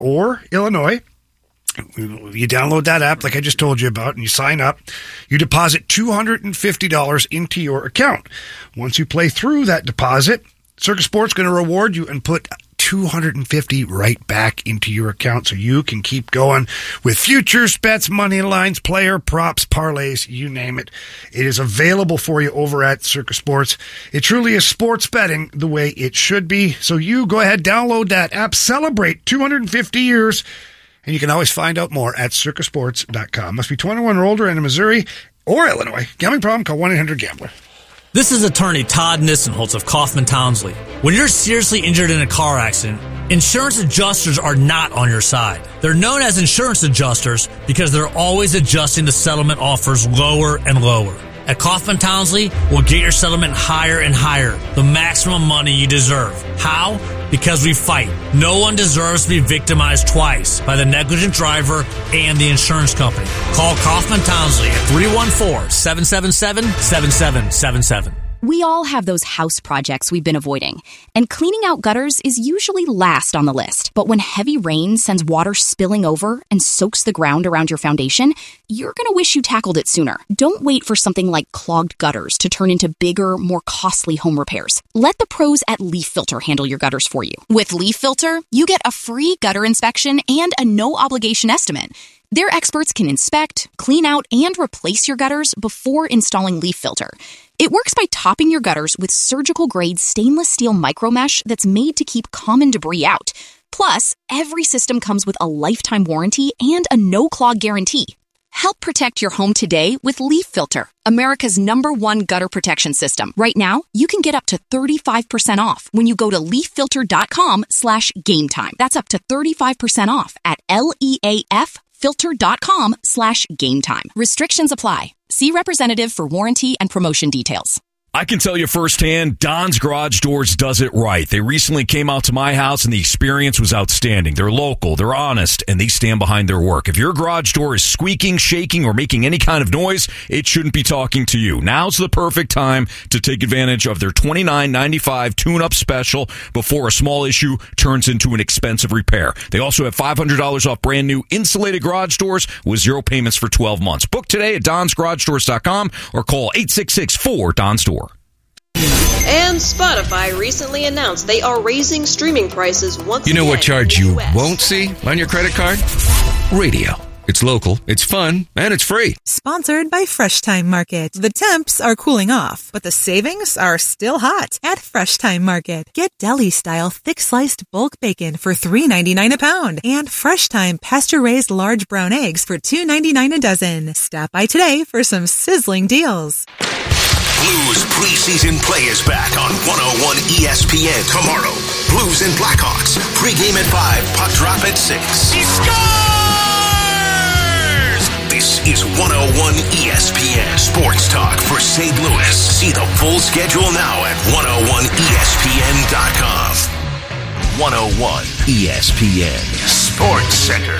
or Illinois. You download that app like I just told you about, and you sign up. You deposit $250 into your account. Once you play through that deposit, Circa Sports going to reward you and put $250 right back into your account so you can keep going with futures, bets, money lines, player props, parlays, you name it. It is available for you over at Circa Sports. It truly is sports betting the way it should be. So you go ahead, download that app, celebrate 250 years, and you can always find out more at circasports.com. Must be 21 or older and in Missouri or Illinois. Gambling problem? Call 1-800-GAMBLER. This is attorney Todd Nissenholtz of Kaufman Townsley. When you're seriously injured in a car accident, insurance adjusters are not on your side. They're known as insurance adjusters because they're always adjusting the settlement offers lower and lower. At Kaufman Townsley, we'll get your settlement higher and higher, the maximum money you deserve. How? Because we fight. No one deserves to be victimized twice by the negligent driver and the insurance company. Call Kaufman Townsley at 314-777-7777. We all have those house projects we've been avoiding, and cleaning out gutters is usually last on the list. But when heavy rain sends water spilling over and soaks the ground around your foundation, you're going to wish you tackled it sooner. Don't wait for something like clogged gutters to turn into bigger, more costly home repairs. Let the pros at Leaf Filter handle your gutters for you. With Leaf Filter, you get a free gutter inspection and a no-obligation estimate. Their experts can inspect, clean out, and replace your gutters before installing Leaf Filter. It works by topping your gutters with surgical-grade stainless steel micromesh that's made to keep common debris out. Plus, every system comes with a lifetime warranty and a no-clog guarantee. Help protect your home today with Leaf Filter, America's #1 gutter protection system. Right now, you can get up to 35% off when you go to leaffilter.com/gametime. That's up to 35% off at leaffilter.com/gametime. Restrictions apply. See representative for warranty and promotion details. I can tell you firsthand, Don's Garage Doors does it right. They recently came out to my house, and the experience was outstanding. They're local, they're honest, and they stand behind their work. If your garage door is squeaking, shaking, or making any kind of noise, it shouldn't be talking to you. Now's the perfect time to take advantage of their $29.95 tune-up special before a small issue turns into an expensive repair. They also have $500 off brand new insulated garage doors with 0 payments for 12 months. Book today at donsgaragedoors.com or call 866-4-DONS-DOOR. And Spotify recently announced they are raising streaming prices once again. You know what charge you US. won't see on your credit card? Radio. It's local, it's fun, and it's free. Sponsored by Fresh Time Market. The temps are cooling off, but the savings are still hot at Fresh Time Market. Get deli-style thick-sliced bulk bacon for $3.99 a pound and Fresh Time pasture-raised large brown eggs for $2.99 a dozen. Stop by today for some sizzling deals. Blues preseason play is back on 101 ESPN tomorrow. Blues and Blackhawks. Pre-game at 5, puck drop at 6. He scores! This is 101 ESPN Sports Talk for St. Louis. See the full schedule now at 101ESPN.com. 101 ESPN Sports Center.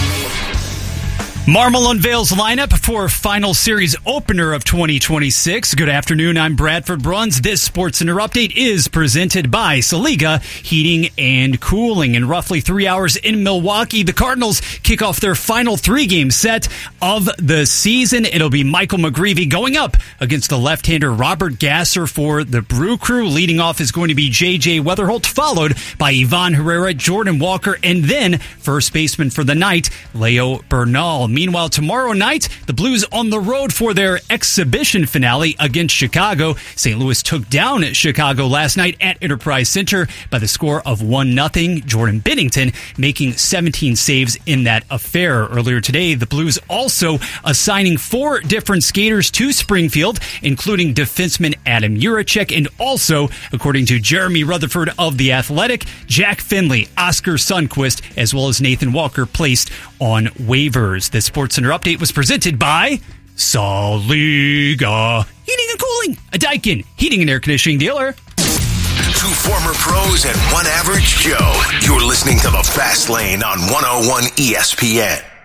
Marmol unveils lineup for final series opener of 2026. Good afternoon, I'm Bradford Bruns. This Sports Center update is presented by Saliga Heating and Cooling. In roughly 3 hours in Milwaukee, the Cardinals kick off their final 3-game set of the season. It'll be Michael McGreevy going up against the left-hander Robert Gasser for the Brew Crew. Leading off is going to be J.J. Weatherholt, followed by Ivan Herrera, Jordan Walker, and then first baseman for the night, Leo Bernal. Meanwhile, tomorrow night, the Blues on the road for their exhibition finale against Chicago. St. Louis took down Chicago last night at Enterprise Center by the score of 1-0. Jordan Binnington making 17 saves in that affair. Earlier today, the Blues also assigning 4 different skaters to Springfield, including defenseman Adam Juracek, and also, according to Jeremy Rutherford of The Athletic, Jack Finley, Oscar Sundquist, as well as Nathan Walker placed on waivers. The Sports Center update was presented by Saliga Heating and Cooling, a Daikin heating and air conditioning dealer. 2 former pros and 1 average Joe. You're listening to The Fast Lane on 101 ESPN.